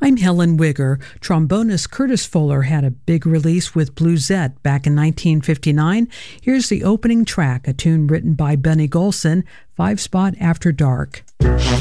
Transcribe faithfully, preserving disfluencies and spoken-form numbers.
I'm Helen Wigger. Trombonist Curtis Fuller had a big release with Bluesette back in nineteen fifty-nine. Here's the opening track, a tune written by Benny Golson, Five Spot After Dark.